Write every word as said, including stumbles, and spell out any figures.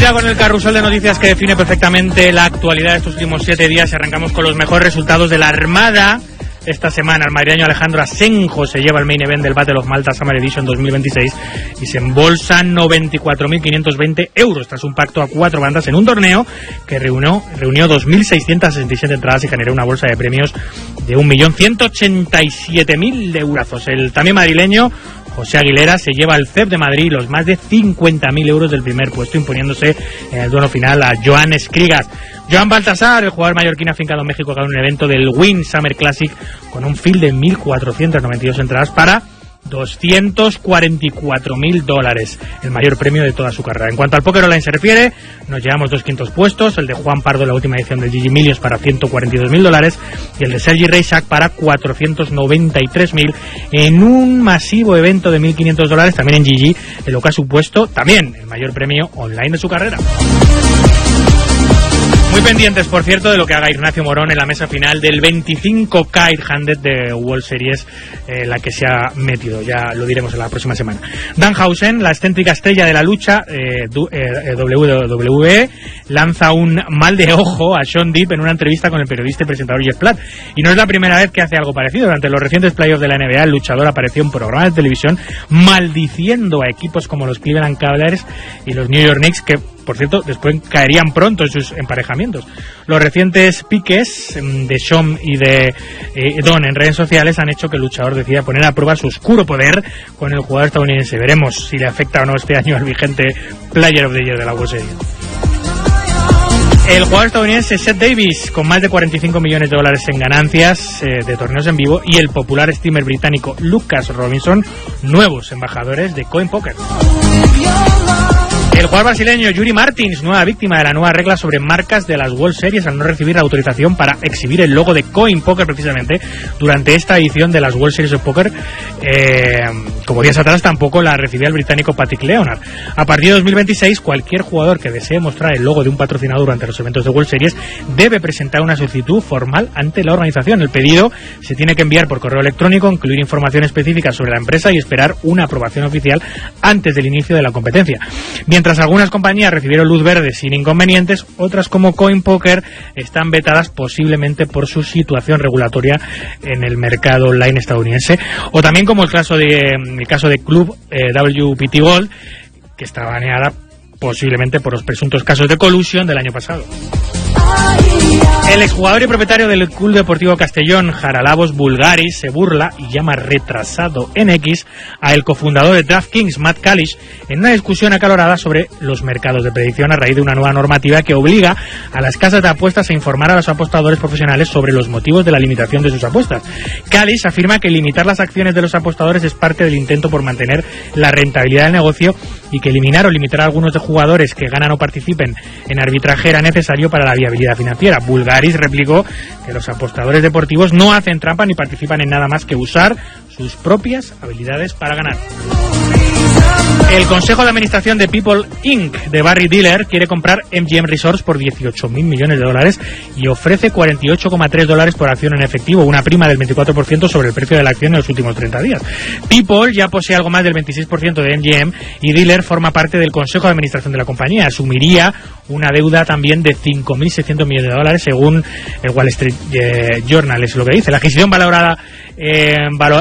Fila con el carrusel de noticias que define perfectamente la actualidad de estos últimos siete días y arrancamos con los mejores resultados de la Armada. Esta semana el madrileño Alejandro Asenjo se lleva el main event del Battle of Malta Summer Edition dos mil veintiséis y se embolsa noventa y cuatro mil quinientos veinte euros tras un pacto a cuatro bandas en un torneo que reunió, reunió dos mil seiscientas sesenta y siete entradas y generó una bolsa de premios de un millón ciento ochenta y siete mil eurazos. El también madrileño José Aguilera se lleva al C E P de Madrid los más de cincuenta mil euros del primer puesto, imponiéndose en el duelo final a Joan Escrigas. Joan Baltasar, el jugador mallorquín afincado en México, ganó un evento del Win Summer Classic con un field de mil cuatrocientas noventa y dos entradas para doscientos cuarenta y cuatro mil dólares, el mayor premio de toda su carrera. En cuanto al póker online se refiere, nos llevamos dos quintos puestos, el de Juan Pardo en la última edición del G G Millions para ciento cuarenta y dos mil dólares y el de Sergi Reisac para cuatrocientos noventa y tres mil en un masivo evento de mil quinientos dólares también en G G, en lo que ha supuesto también el mayor premio online de su carrera. Muy pendientes, por cierto, de lo que haga Ignacio Morón en la mesa final del veinticinco K cien de World Series, eh, la que se ha metido. Ya lo diremos en la próxima semana. Danhausen, la excéntrica estrella de la lucha eh, eh, W W E, lanza un mal de ojo a Sean Deep en una entrevista con el periodista y presentador Jeff Platt. Y no es la primera vez que hace algo parecido. Durante los recientes playoffs de la N B A, el luchador apareció en programas de televisión maldiciendo a equipos como los Cleveland Cavaliers y los New York Knicks, que por cierto, después caerían pronto en sus emparejamientos. Los recientes piques de Sean y de eh, Don en redes sociales han hecho que el luchador decida poner a prueba su oscuro poder con el jugador estadounidense. Veremos si le afecta o no este año al vigente Player of the Year de la World Series. El jugador estadounidense Seth Davis, con más de cuarenta y cinco millones de dólares en ganancias eh, de torneos en vivo, y el popular streamer británico Lucas Robinson, nuevos embajadores de Coin Poker. El jugador brasileño Yuri Martins, nueva víctima de la nueva regla sobre marcas de las World Series al no recibir la autorización para exhibir el logo de Coin Poker precisamente durante esta edición de las World Series of Poker. Eh, como días atrás tampoco la recibía el británico Patrick Leonard. A partir de dos mil veintiséis, cualquier jugador que desee mostrar el logo de un patrocinador durante los eventos de World Series debe presentar una solicitud formal ante la organización. El pedido se tiene que enviar por correo electrónico, incluir información específica sobre la empresa y esperar una aprobación oficial antes del inicio de la competencia. Mientras Mientras algunas compañías recibieron luz verde sin inconvenientes, otras como Coin Poker están vetadas posiblemente por su situación regulatoria en el mercado online estadounidense, o también como el caso de el caso de Club eh, W P T Gold, que está baneada posiblemente por los presuntos casos de colusión del año pasado. El exjugador y propietario del Club Deportivo Castellón, Haralabos Bulgaris, se burla y llama retrasado en X a el cofundador de DraftKings, Matt Kalish, en una discusión acalorada sobre los mercados de predicción a raíz de una nueva normativa que obliga a las casas de apuestas a informar a los apostadores profesionales sobre los motivos de la limitación de sus apuestas. Kalish afirma que limitar las acciones de los apostadores es parte del intento por mantener la rentabilidad del negocio y que eliminar o limitar a algunos de jugadores que ganan o participen en arbitraje era necesario para la viabilidad financiera. Bulgaris replicó que los apostadores deportivos no hacen trampa ni participan en nada más que usar sus propias habilidades para ganar. El Consejo de Administración de People incorporated de Barry Diller quiere comprar M G M Resorts por dieciocho mil millones de dólares y ofrece cuarenta y ocho coma tres dólares por acción en efectivo, una prima del veinticuatro por ciento sobre el precio de la acción en los últimos treinta días. People ya posee algo más del veintiséis por ciento de M G M y Diller forma parte del Consejo de Administración de la compañía. Asumiría una deuda también de cinco mil seiscientos millones de dólares según el Wall Street eh, Journal, es lo que dice. La adquisición valorada eh, valo,